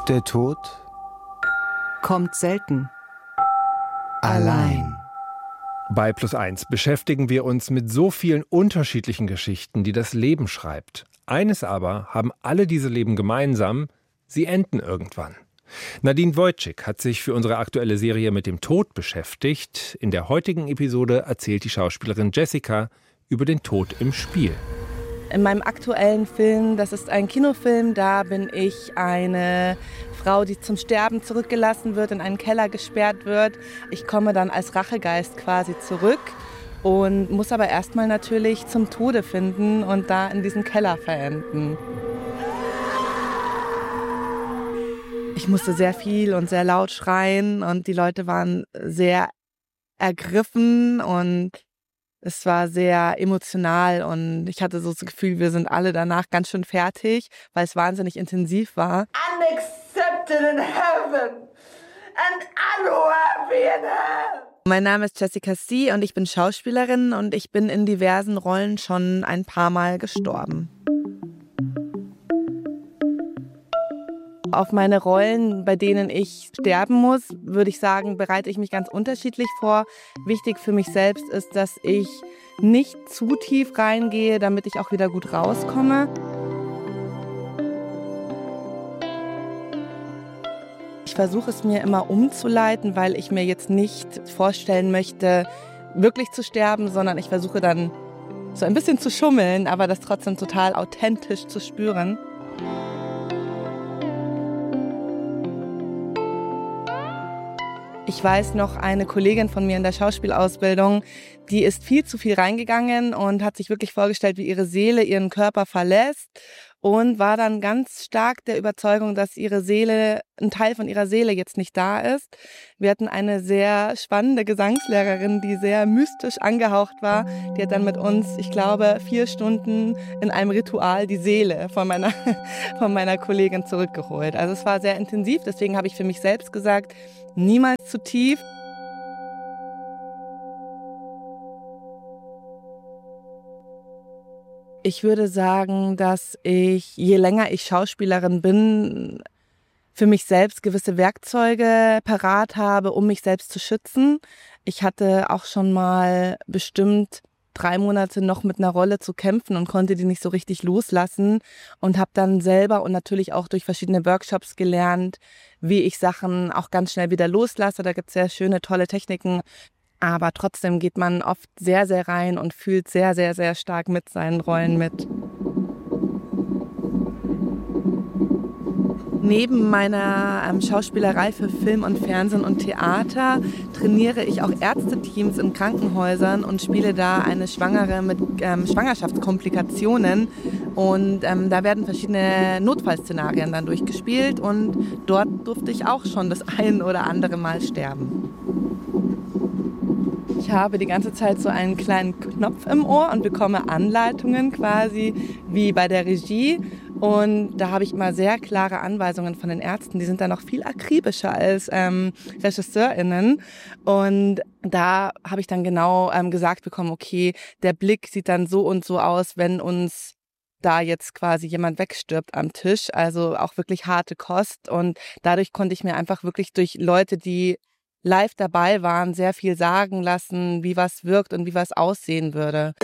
Der Tod kommt selten allein. Bei +1 beschäftigen wir uns mit so vielen unterschiedlichen Geschichten, die das Leben schreibt. Eines aber haben alle diese Leben gemeinsam: sie enden irgendwann. Nadine Wojcik hat sich für unsere aktuelle Serie mit dem Tod beschäftigt. In der heutigen Episode erzählt die Schauspielerin Jessica über den Tod im Spiel. In meinem aktuellen Film, das ist ein Kinofilm, da bin ich eine Frau, die zum Sterben zurückgelassen wird, in einen Keller gesperrt wird. Ich komme dann als Rachegeist quasi zurück und muss aber erstmal natürlich zum Tode finden und da in diesem Keller verenden. Ich musste sehr viel und sehr laut schreien und die Leute waren sehr ergriffen und es war sehr emotional und ich hatte so das Gefühl, wir sind alle danach ganz schön fertig, weil es wahnsinnig intensiv war. Unaccepted in heaven and unworthy in hell. Mein Name ist Jessica C. und ich bin Schauspielerin und ich bin in diversen Rollen schon ein paar Mal gestorben. Auf meine Rollen, bei denen ich sterben muss, würde ich sagen, bereite ich mich ganz unterschiedlich vor. Wichtig für mich selbst ist, dass ich nicht zu tief reingehe, damit ich auch wieder gut rauskomme. Ich versuche es mir immer umzuleiten, weil ich mir jetzt nicht vorstellen möchte, wirklich zu sterben, sondern ich versuche dann so ein bisschen zu schummeln, aber das trotzdem total authentisch zu spüren. Ich weiß noch, eine Kollegin von mir in der Schauspielausbildung, die ist viel zu viel reingegangen und hat sich wirklich vorgestellt, wie ihre Seele ihren Körper verlässt und war dann ganz stark der Überzeugung, dass ihre Seele, ein Teil von ihrer Seele jetzt nicht da ist. Wir hatten eine sehr spannende Gesangslehrerin, die sehr mystisch angehaucht war. Die hat dann mit uns, ich glaube, 4 Stunden in einem Ritual die Seele von meiner Kollegin zurückgeholt. Also es war sehr intensiv, deswegen habe ich für mich selbst gesagt, niemals zu tief. Ich würde sagen, dass ich, je länger ich Schauspielerin bin, für mich selbst gewisse Werkzeuge parat habe, um mich selbst zu schützen. Ich hatte auch schon mal bestimmt 3 Monate noch mit einer Rolle zu kämpfen und konnte die nicht so richtig loslassen und habe dann selber und natürlich auch durch verschiedene Workshops gelernt, wie ich Sachen auch ganz schnell wieder loslasse. Da gibt es sehr schöne, tolle Techniken. Aber trotzdem geht man oft sehr, sehr rein und fühlt sehr, sehr, sehr stark mit seinen Rollen mit. Neben meiner Schauspielerei für Film und Fernsehen und Theater trainiere ich auch Ärzteteams in Krankenhäusern und spiele da eine Schwangere mit Schwangerschaftskomplikationen. Und da werden verschiedene Notfallszenarien dann durchgespielt und dort durfte ich auch schon das ein oder andere Mal sterben. Ich habe die ganze Zeit so einen kleinen Knopf im Ohr und bekomme Anleitungen quasi wie bei der Regie. Und da habe ich immer sehr klare Anweisungen von den Ärzten. Die sind dann noch viel akribischer als RegisseurInnen. Und da habe ich dann genau gesagt bekommen, okay, der Blick sieht dann so und so aus, wenn uns da jetzt quasi jemand wegstirbt am Tisch. Also auch wirklich harte Kost. Und dadurch konnte ich mir einfach wirklich durch Leute, die live dabei waren, sehr viel sagen lassen, wie was wirkt und wie was aussehen würde.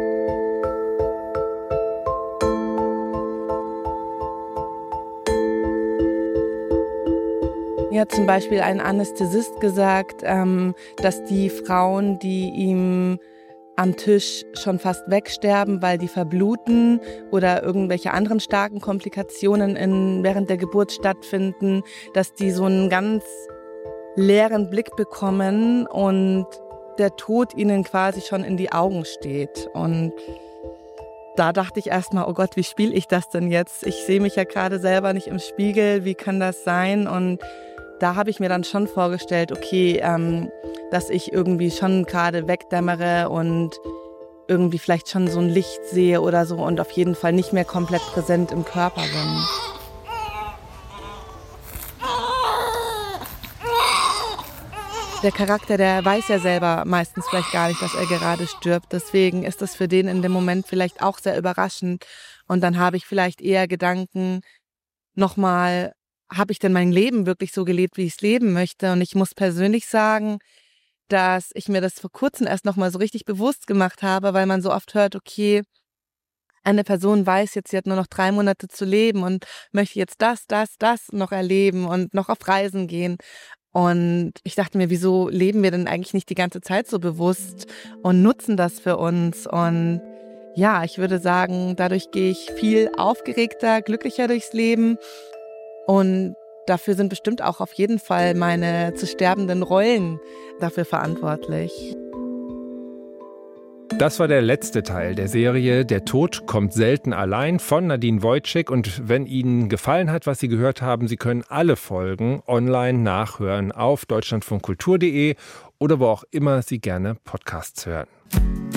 Mir hat zum Beispiel ein Anästhesist gesagt, dass die Frauen, die ihm am Tisch schon fast wegsterben, weil die verbluten oder irgendwelche anderen starken Komplikationen während der Geburt stattfinden, dass die so einen ganz leeren Blick bekommen und der Tod ihnen quasi schon in die Augen steht. Und da dachte ich erstmal, oh Gott, wie spiele ich das denn jetzt? Ich sehe mich ja gerade selber nicht im Spiegel, wie kann das sein? Und da habe ich mir dann schon vorgestellt, okay, dass ich irgendwie schon gerade wegdämmere und irgendwie vielleicht schon so ein Licht sehe oder so und auf jeden Fall nicht mehr komplett präsent im Körper bin. Der Charakter, der weiß ja selber meistens vielleicht gar nicht, dass er gerade stirbt. Deswegen ist das für den in dem Moment vielleicht auch sehr überraschend. Und dann habe ich vielleicht eher Gedanken, nochmal habe ich denn mein Leben wirklich so gelebt, wie ich es leben möchte? Und ich muss persönlich sagen, dass ich mir das vor kurzem erst nochmal so richtig bewusst gemacht habe, weil man so oft hört, okay, eine Person weiß jetzt, sie hat nur noch 3 Monate zu leben und möchte jetzt das noch erleben und noch auf Reisen gehen. Und ich dachte mir, wieso leben wir denn eigentlich nicht die ganze Zeit so bewusst und nutzen das für uns? Und ja, ich würde sagen, dadurch gehe ich viel aufgeregter, glücklicher durchs Leben. Und dafür sind bestimmt auch auf jeden Fall meine zu sterbenden Rollen dafür verantwortlich. Das war der letzte Teil der Serie Der Tod kommt selten allein von Nadine Wojcik. Und wenn Ihnen gefallen hat, was Sie gehört haben, Sie können alle Folgen online nachhören auf deutschlandfunkkultur.de oder wo auch immer Sie gerne Podcasts hören.